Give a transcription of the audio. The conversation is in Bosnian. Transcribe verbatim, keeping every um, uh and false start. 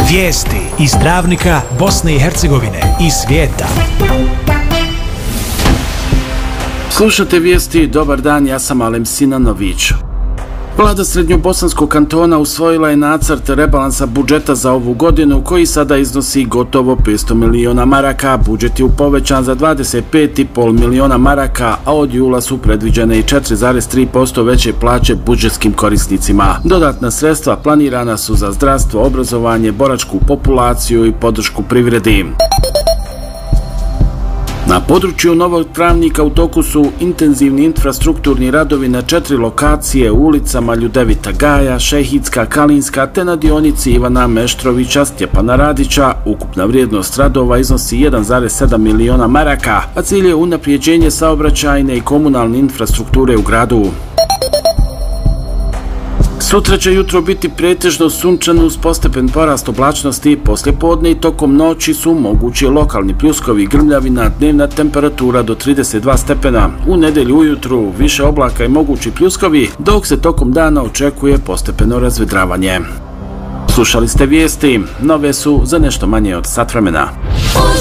Vijesti iz Travnika, Bosne i Hercegovine i svijeta. Slušate vijesti, dobar dan, ja sam Alem Sinanović. Vlada Srednjobosanskog kantona usvojila je nacrt rebalansa budžeta za ovu godinu koji sada iznosi gotovo petsto miliona maraka. Budžet je povećan za dvadeset pet zarez pet miliona maraka, a od jula su predviđene i četiri zarez tri posto veće plaće budžetskim korisnicima. Dodatna sredstva planirana su za zdravstvo, obrazovanje, boračku populaciju i podršku privredi. Na području Novog Travnika u toku su intenzivni infrastrukturni radovi na četiri lokacije u ulicama Ljudevita Gaja, Šehidska, Kalinska te na dionici Ivana Meštrovića, Stjepana Radića. Ukupna vrijednost radova iznosi jedan zarez sedam miliona maraka, a cilj je unaprijeđenje saobraćajne i komunalne infrastrukture u gradu. Sutra će jutro biti pretežno sunčano uz postepen porast oblačnosti, poslijepodne i tokom noći su mogući lokalni pljuskovi i grmljavina, dnevna temperatura do trideset dva stepena. U nedjelju ujutru više oblaka i mogući pljuskovi, dok se tokom dana očekuje postepeno razvedravanje. Slušali ste vijesti, nove su za nešto manje od sat vremena.